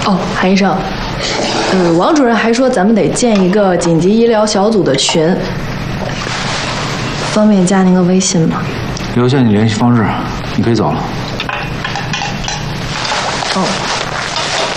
哦，韩医生，王主任还说咱们得建一个紧急医疗小组的群，方便加您个微信吗？ 留下你联系方式，你可以走了。 哦。